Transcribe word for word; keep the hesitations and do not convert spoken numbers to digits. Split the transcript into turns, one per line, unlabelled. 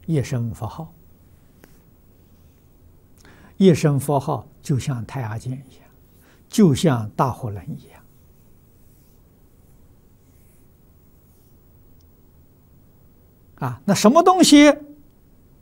一声佛号，一声佛号就像太阳剑一样，就像大火轮一样。啊，那什么东西